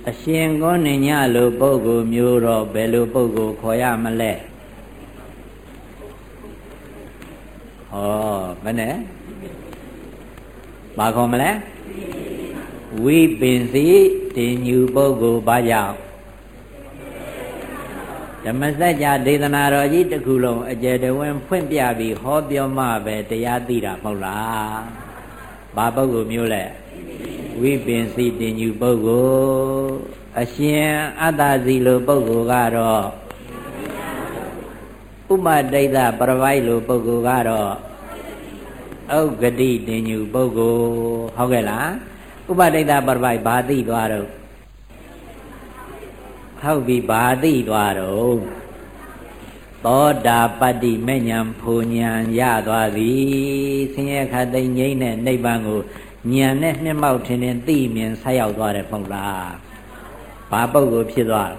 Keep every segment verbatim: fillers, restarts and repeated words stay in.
အရှင်ကောနေညလိုပုဂ္ဂိုလ်မျိုးတော့ဘယ်လိုပုဂ္ဂိုလ်ခေါ်ရမလဲဟောမနဲ့ဘာခေါ်မလဲဝိပင်စီတင်ညူပုဂ္ဂိုလ်ဘာကြောင့်ဓမ္မစကြာဒေသနာတော်ကြီးတစ်ခုလုံးအကျယ်တဝင်းဖွင့်ပြပြီးဟောပြောမှပဲတရားသိတာမဟုတ်လားဘာပုဂ္ဂိုလ်မျိုးလဲဝိပင်စီတင်ညူပုဂ္ဂိုလ်အရှင်အတ္တစီလိုပုဂ္ဂိုလ်ကတော့ဥပဒိဋ္ဌပရဝိုက်လိုပုဂ္ဂိုလ်ကတော့ဥက္ကတိတင်ညူပုဂ္ဂိုလ်ဟုတ်ကဲ့လားဥပဒိဋ္ဌပရဝိုက်ဘာသိသွားတော့ဟုတ်ပြီဘာသိသွားတော့သောတာပတ္တိမေညာဖူညာရသွားပြီဆင်းရဲခတ်သိမ်းငြိမ်းတဲ့နိဗ္ဗာန်ကိုဉာဏ်နဲ့နှစ်မောက်ထင်ထင်သိမြင်ဆက်ရောက်သွားတယ်မဟုတ်လားဘာပုဂ္ဂိုလ်ဖြစ်သွား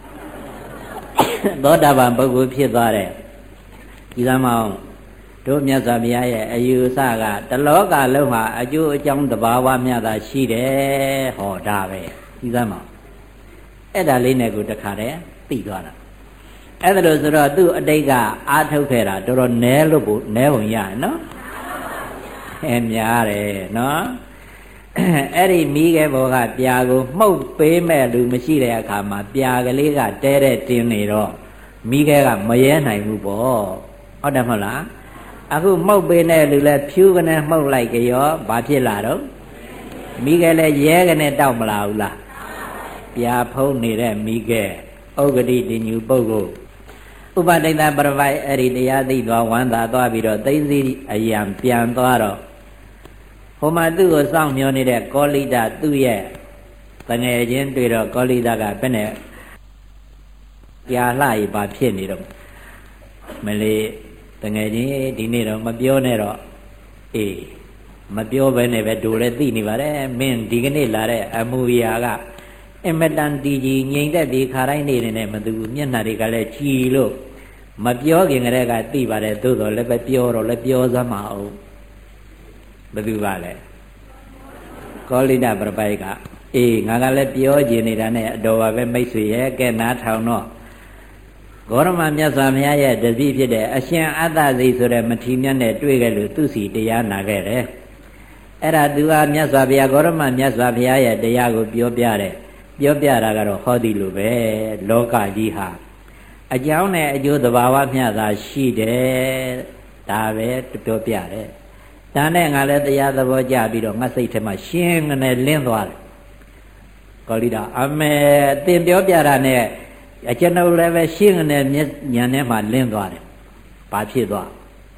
သောတာပန်ပုဂ္ဂိုလ်ဖြစ်သွားတယ်ဒီသမောင်းတို့မြတ်စွာဘုရားရဲ့အယူအဆကတလောကလုံးမှာအကျိုးအကြောင်းတဘာဝမြတ်သာရှိတယ်ဟောဒါပဲဒီသမောင်းအဲ့ဒါလေးနဲ့ကိုတခါတည်းသိသွားတာအဲ့ဒါလို့ဆိုတော့သူ့အတိတ်ကအာထုတ်ခဲ့တာတော်တော်နဲလို့ပို့နဲပုံရနော်အဲများတယ်နော်အဲ့ဒီမိခဲဘောကပြာကိုမှုတ်ပေးမဲ့လူမရှိတဲ့အခါမှာပြာကလေးကတဲတဲ့တင်းနေတော့မိခဲကမရဲနိုင်ဘူးပေါ့ဟုတ်တယ်မဟုတ်လားအခုမှုတ်ပေးတဲ့လူလဲဖြူးကနေမှုတ်လိုက်ကြောဘာဖြစ်လာတော့မိခဲလဲရဲကနေတောက်မလာဘူးလားပြာဖုံးနေတဲ့မိခဲဥက္ကတိတင်ညူပုဂ္ဂိုလ်ဥပဒိဋ္ဌပရဝိုက်အဲ့ဒီတရားသိသွားဝမ်းသာသွားပြီးတော့သိသိအယံပြန်သွားတော့ဟိုမှာသူ့ကိုစောင့်မျှော်နေတဲ့ကောလိဒသူ့ရဲ့တငယ်ချင်းတွေ့တော့ကောလိဒကဘယ်နဲ့ပြာလှရပါဖြစ်နေတော့မလေးတငယ်ချင်းဒီနေ့တော့မပြောနဲ့တော့အေးမပြောဘဲနဲ့ပဲဒိုလည်းသိနေပါတယ်မင်းဒီကနေ့လာတဲ့အမူအရာကအင်မတန်တည်ကြည်ငြိမ်သက်ပြီးခါတိုင်းနေနေမသူမျက်နှာတွေကလည်းကြည်လို့မပြောခင်ကတည်းကသိပါတယ်သို့တော်လည်းပဲပြောတော့လည်းပြောစမ်းမအောင်ဘယ်သူပါလဲကောလိဒပရပိုက်ကအေးငါကလည်းပြောကျင်နေတာနဲ့အတော်ပါပဲမိတ်ဆွေရဲ့ကဲနားထောင်တော့ဂေါရမမြတ်စွာဘုရားရဲ့တပည့်ဖြစ်တဲ့အရှင်အတ္တစီဆိုတဲ့မထီမြတ်နဲ့တွေ့ခဲ့လို့သူစီတရားနာခဲ့တယ်အဲ့ဒါသူဟာမြတ်စွာဘုရားဂေါရမမြတ်စွာဘုရားရဲ့တရားကိုပြောပြတယ်ပြောပြတာကတော့ဟောဒီလိုပဲလောကကြီးဟာအကြောင်းနဲ့အကျိုးသဘာဝမျှသာရှိတယ်ဒါပဲပြောပြတယ်ဒါနဲ့ငါလည်းတရားသဘောကျပြီးတော့ငါစိတ်ထဲမှာရှင်းနေလင်းသွားတယ်ကောလိဒအမေသင်ပြောပြတာနဲ့အကျွန်ုပ်လည်းပဲရှင်းနေဉာဏ်ထဲမှာလင်းသွားတယ်ဘာဖြစ်သွား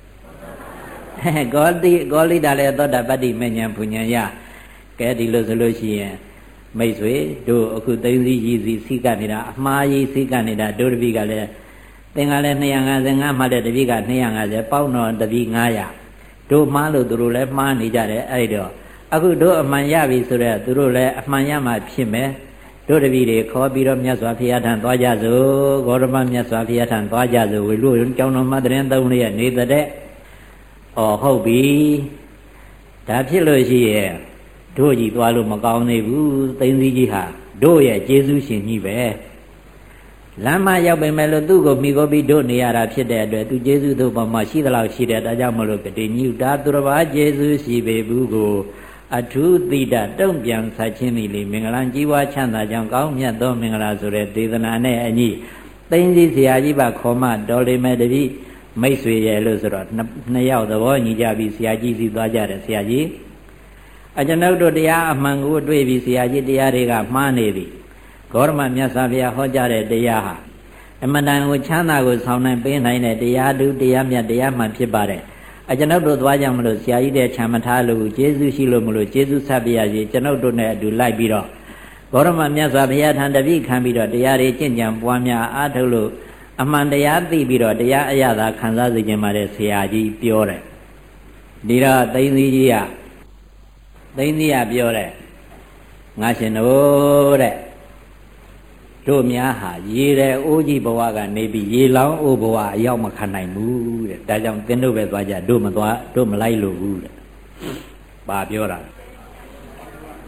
ကောလိကောလိဒလည်းသောတာပတ္တိမေညာဘုညာယကဲဒီလိုဆိုလို့ရှိရင်မိတ်ဆွေတို့အခုသိသိကြီးစီစိကနေတာအမှားကြီးစိကနေတာတို့တပည့်ကလည်းသင်္ကလည်းနှစ်ရာငါးငါးမှတဲ့တပည့်ကနှစ်ရာငါးပေါင်းတော့တပည့်ငါးရာတို့မှားလို့သူတို့လည်းမှားနေကြတယ်အဲ့တော့အခုတို့အမှန်ရပြီဆိုတော့သူတို့လည်းအမှန်ရမှဖြစ်မယ်တို့တပည့်တွေခေါ်ပြီးတော့မြတ်စွာဘုရားထံသွားကြစို့ဂေါရမမြတ်စွာဘုရားထံသွားကြစို့ဝေလို့ကျောင်းတော်မှာတရင်သုံးလေးရနေတဲ့ဩဟုတ်ပြီဒါဖြစ်လို့ရှိရဲ့တို့ကြီးသွားလို့မကောင်းသေးဘူးသိန်းစည်းကြီးဟာတို့ရဲ့ကျေးဇူးရှင်ကြီးပဲလမ်းမရောက်ပေမဲ့လို့သူ့ကိုမိကိုပြီးတို့နေရတာဖြစ်တဲ့အတွက်သူကျေးဇူးတို့ပေါ်မှာရှိသလောက်ရှိတယ်ဒါကြောင့်မလို့တည်ညူတာသူတစ်ပါးကျေးဇူးရှိပေဘူးကိုအထူးသီတာတုံ့ပြန်ဆက်ခြင်းသည်လေမင်္ဂလာကြီးပွားချမ်းသာကြောင်းကောင်းမြတ်သောမင်္ဂလာဆိုတဲ့ဒေသနာနဲ့အညီသိန်းစည်းဆရာကြီးပါခေါ်မှတော်လိမ့်မယ်တပည့်မိတ်ဆွေရဲ့လို့ဆိုတော့နှစ်ယောက်သဘောညီကြပြီးဆရာကြီးစီသွားကြတယ်ဆရာကြီးအကျွန်ုပ်တို့တရားအမှန်ကိုတွေ့ပြီးဆရာကြီးတရားတွေကမှားနေပြီဂေါရမမြတ်စွာဘုရားဟောကြားတဲ့တရားဟာအမှန်တန်ကိုချမ်းသာကိုဆောင်နိုင်ပေးနိုင်တဲ့တရားတူတရားမြတ်တရားမှန်ဖြစ်ပါတယ်အကျွန်ုပ်တို့သွားကြမလို့ဆရာကြီးတဲ့ချမ်းမထားလို့ကျေးဇူးရှိလို့မလို့ကျေးဇူးဆက်ပြရစီကျွန်ုပ်တို့နဲ့အတူလိုက်ပြီးတော့ဂေါရမမြတ်စွာဘုရားထံတပည့်ခံပြီးတော့တရားတွေကျင့်ကြံပွားများအားထုတ်လို့အမှန်တရားသိပြီးတော့တရားအရသာခံစားစေခြင်းပါတယ်ဆရာကြီးပြောတယ်ဒီတော့သိသိကြီးကသိသိရပြောတယ်ငါရှင်တို့တဲ့တို့များဟာရေတဲ့အိုးကြီးဘဝကနေပြီးရေလောင်းအိုးဘဝအရောက်မခံနိုင်ဘူးတဲ့ဒါကြောင့်သင်တို့ပဲသွားကြတို့မသွားတို့မလိုက်လို့ဘူးတဲ့ဘာပြောတာ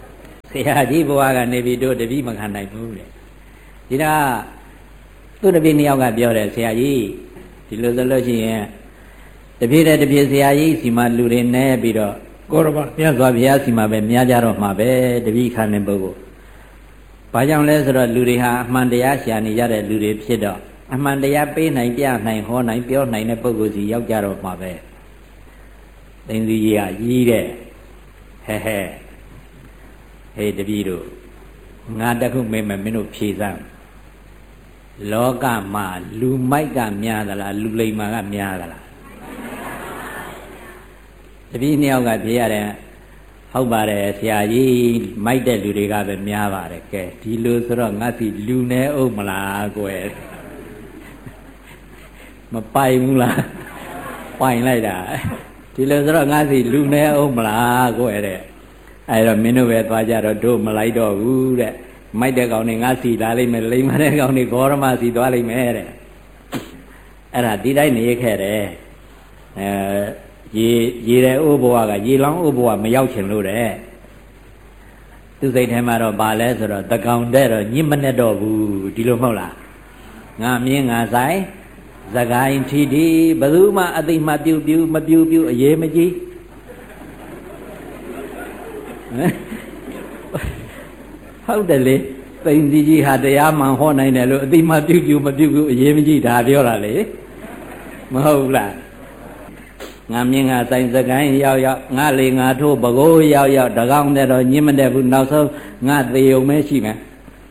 ဆရာကြီးဘဝကနေပြီးတို့တပည့်မခံနိုင်ဘူးတဲ့ဒီတော့သူ့တပည့်နှစ်ယောက်ကပြောတယ်ဆရာကြီးဒီလိုဆိုလို့ရှိရင်တပည့်တဲ့တပည့်ဆရာကြီးစီမှာလူတွေနဲပြီးတော့ကိုရမမြတ်စွာဘုရားစီမှာပဲများကြတော့မှာပဲတပည့်ခံတဲ့ပုဂ္ဂိုလ်ဘာကြောင့်လဲဆိုတော့လူတွေဟာအမှန်တရားရှာနေကြတဲ့လူတွေဖြစ်တော့အမှန်တရားပေးနိုင်ပြနိုင်ဟောနိုင်ပြောနိုင်တဲ့ပုဂ္ဂိုလ်စီရောက်ကြတော့မှာပဲသိသိကြီးကကြီးတဲ့ဟဲဟဲဟေးတပည့်တို့ငါတခုမေးမယ်မင်းတို့ဖြေစမ်းလောကမှာလူမိုက်ကများသလားလူလိမ္မာကများသလားတပည့်နှစ်ယောက်ကဖြေရတယ်ဟုတ်ပါတယ်ဆရာကြီးမိုက်တဲ့လူတွေကပဲများပါတယ်ကဲဒီလိုဆိုတော့ငါစီလူနေအောင်မလားကွယ်မပိုင်ဘူးလားပိုင်လိုက်တာဒီလိုဆိုတော့ငါစီလူနေအောင်မလားကွယ်တဲ့အဲ့တော့မင်းတို့ပဲသွားကြတော့တို့မလိုက်တော့ဘူးတဲ့မိုက်တဲ့ကောင်တွေငါစီလာလိမ့်မယ်လိမ္မာတဲ့ကောင်တွေဂေါရမစီသွားလိမ့်မယ်တဲ့အဲ့ဒါဒီတိုင်းနေခဲ့တယ်အဲရေရေတဲ့ဥဘဝကရေလောင်းဥဘဝမရောက်ချင်လို့တဲ့သူစိတ်ထဲမှာတော့ဗာလဲဆိုတော့တကောင်တဲ့တော့ညစ်မနဲ့တော့ဘူးဒီလိုမဟုတ်လားငါမြင်းငါဆိုင်သခိုင်းထီထီဘယ်သူမှအသိမှပြူပြူမပြူပြူအရေးမကြီးဟုတ်တယ်လေသိင်ကြီးကြီးဟာတရားမှန်ဟောနိုင်တယ်လို့အသိမှပြူပြူမပြူပြူအရေးမကြီးဒါပြောတာလေမဟုတ်လားငါမြင်ငါဆိုင်စကိုင်းရောက်ရောက်ငါလေငါထိုးပကိုးရောက်ရောက်တကောင်တဲ့တော့ညင်မတဲ့ဘူးနောက်ဆုံးငါသေုံမဲရှိမယ်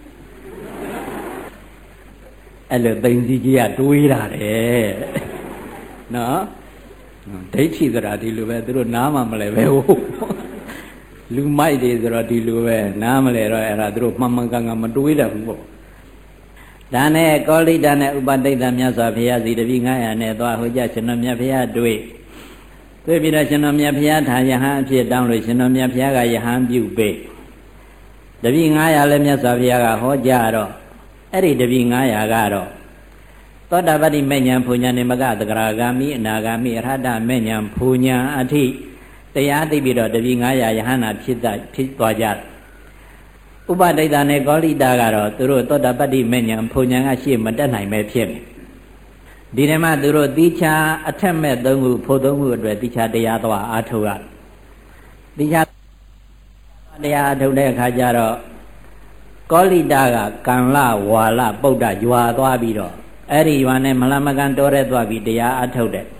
အဲ့လိုသိင်ကြီးကြီးကတွေးတာတယ်နော်ဒိဋ္ဌိဆိုတာဒီလိုပဲသူတို့နားမှမလဲပဲဟုတ်လူမိုက်တွေဆိုတော့ဒီလိုပဲနားမလဲတော့အဲ့ဒါသူတို့မှန်မှန်ကန်ကန်မတွေးတတ်ဘူးပေါ့ဒါနဲ့ကောလိတနဲ့ဥပတိတ်တမြတ်စွာဘုရားစီတပည့်ငါးရာနဲ့သွားဟိုကြရှင်တော်မြတ်ဘုရားတွေ့တွေ့ပြီးတော့ရှင်တော်မြတ်ဘုရားထာယဟန်အဖြစ်တောင်းလို့ရှင်တော်မြတ်ဘုရားကယဟန်ပြုပေးတပည့်ငါးရာလည်းမြတ်စွာဘုရားကဟောကြားတော့အဲ့ဒီတပည့်ငါးရာကတော့သောတာပတ္တိမေညာဖွညာနေမကသဂရာဂာမိအနာဂာမိအရဟတမေညာဖွညာအထိတရားသိပြီးတော့တပည့်ငါးရာယဟန္တာဖြစ်တာဖြစ်သွားကြဥပဒိတနဲ့ကောလိတာကတော့သူတို့သောတာပတ္တိမေညာဖွညာကရှေ့မတက်နိုင်ပဲဖြစ်နေဒီထဲမှာသူတို့တိချာအထက်မဲ့သုံးခုဖို့သုံးခုအတွက်တိချာတရားသွားအားထုတ်ရတိချာတရားအားထုတ်တဲ့အခါကျတော့ကောလိတာကကံလဝါလပုဒ္ဒရွာသွားပြီးတော့အဲ့ဒီရွာနဲ့မလမကန်တော်ရဲသွားပြီးတရားအားထုတ်တဲ့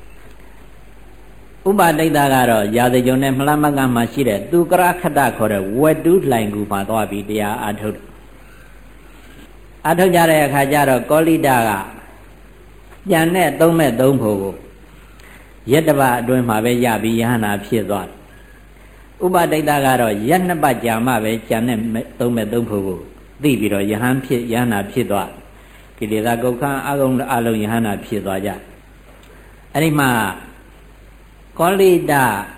ဥပဒိတကတော့ရာဇကြုံနဲ့မလမကန်မှာရှိတဲ့သူကရခတခေါ်တဲ့ဝတ္တုလှိုင်ကူမှာသွားပြီးတရားအားထုတ်တယ်အားထုတ်ကြတဲ့အခါကျတော့ကောလိတာကပြန်နဲ့သုံးမဲ့သုံးဖို့ကိုရက်တစ်ပတ်အတွင်းမှာပဲရပြီးယဟနာဖြစ်သွားတယ်ဥပဒိတကတော့ရက်နှစ်ပတ်ကြာမှပဲကြံနဲ့သုံးမဲ့သုံးဖို့ကိုသိပြီးတော့ယဟန်ဖြစ်ယဟနာဖြစ်သွားကိလေသာကုက္ခအကုံအလုံးယဟနာဖြစ်သွားကြအဲ့ဒီမှာကောလိတ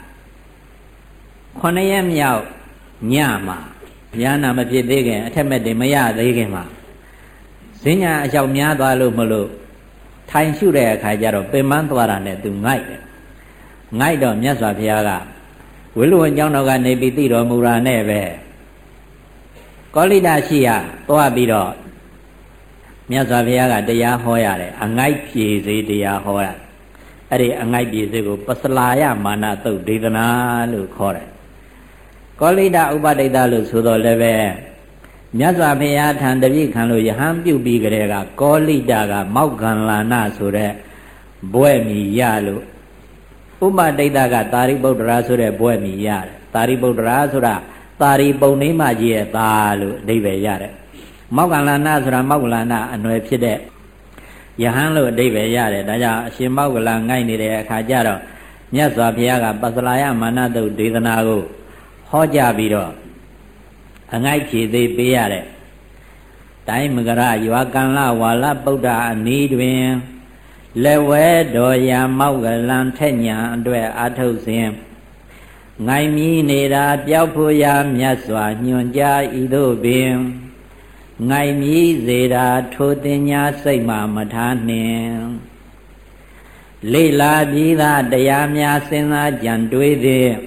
ခုနှစ်ရက်မြောက်ညမှာယဟနာမဖြစ်သေးခင်အထက်မဲ့တွေမရသေးခင်မှာဈဉ္ညာအလျှောက်များသွားလို့မလို့ထိုင်ရှုတဲ့အခါကျတော့ပင်ပန်းသွားတာနဲ့သူငိုက်တယ်ငိုက်တော့မြတ်စွာဘုရားကဝိလုဝံကျောင်းတော်ကနေပြီးသိတော်မူတာနဲ့ပဲကောလိတရှိရသွားပြီးတော့မြတ်စွာဘုရားကတရားဟောရတယ်အငိုက်ပြေစေတရားဟောရအဲ့ဒီအငိုက်ပြေစေကိုပစလာယမာနသုတ်ဒေသနာလို့ခေါ်တယ်ကောလိတဥပဒိတလို့ဆိုတော့လည်းပဲမြတ်စွာဘုရားထံတပည့်ခံလို့ယဟန်ပြုတ်ပြီးကြတဲ့ကကောလိတကမောက္ကံလာနဆိုတဲ့ဘွဲ့မီရလို့ဥပဒိတကသာရိပုတ္တရာဆိုတဲ့ဘွဲ့မီရတယ်သာရိပုတ္တရာဆိုတာသာရိပုဏ္ဏိမကြီးရဲ့သားလို့အဓိပ္ပာယ်ရတယ်မောက္ကလနာဆိုတာမောက္ကလနာအနွယ်ဖြစ်တဲ့ယဟန်လို့အဓိပ္ပာယ်ရတယ်ဒါကြောင့်အရှင်မောက္ကလငိုက်နေတဲ့အခါကျတော့မြတ်စွာဘုရားကပစလာယမာနသုတ်ဒေသနာကိုဟောကြားပြီးတော့အငိုက်ဖြေသေးပေးရတဲ့တိုင်းမကရရွာကံလဝါလပုဒ္ဒအနီးတွင်လက်ဝဲတော်ရာမောက္ကလံထက်ညာအတွက်အာထုတ်စဉ်ငိုင်မီနေတာပျောက်ဖို့ရာမြတ်စွာညွှန်ကြားဤသို့ပင်ငိုင်မီစေတာထိုတင်ညာစိတ်မှမထားနှင့်လေလာပြီးသားတရားများစဉ်းစားကြံတွေးသည်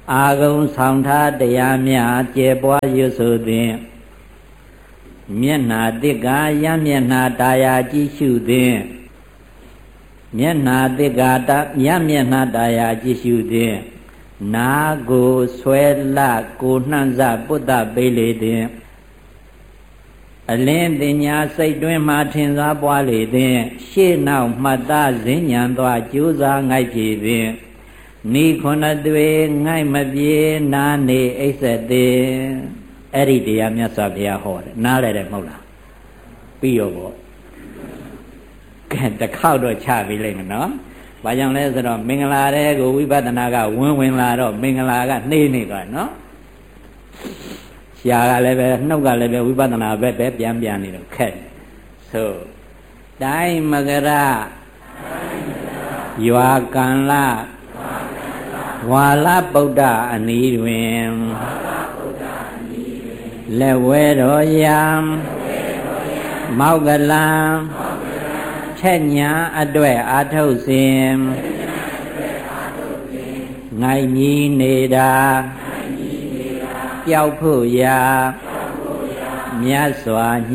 အာဂုံဆောင်ထားတရားများကျေပွားရွတ်ဆိုသည်မျက်နာတစ်ကာရမျက်နာတာယာကြည့်ရှုသည်မျက်နာတစ်ကာတရမျက်နာတာယာကြည့်ရှုသည်နာကိုဆွဲလကိုနှံ့စပုတ္တပိလေသည်အလင်းပညာစိတ်တွင်းမှထင်သာပွားလေသည်ရှေ့နောက်မှတ်သားဈဉ္ဉံသွားကြိုးစားငိုက်ကြည်သည်နိခုနတွေငိုက်မပြေနာနေအိစ္ဆတေအဲ့ဒီတရားမြတ်စွာဘုရားဟောတယ်နားလဲတယ်မဟုတ်လားပြီးရောပေါ့ကဲတစ်ခေါက်တော့ချပြီးလိမ့်မယ်နော်ဘာကြောင့်လဲဆိုတော့မင်္ဂလာတဲ့ကိုဝိပဿနာကဝင်ဝင်လာတော့မင်္ဂလာကနှေးနေသွားနော်ရှားကလည်းပဲနှုတ်ကလည်းပဲဝိပဿနာပဲပဲပြန်ပြန်နေတော့ခက်ဆိုတိုင်းမကရရွာကံလဝါလပုဒ္ဒအနီးတွင်လက်ဝဲတော်ယံမောက်ကလံထက်ညာအတွက်အာထုတ်စဉ်ငိုင်ကြီးနေတာပျောက်ဖို့ရာမြတ်စွာ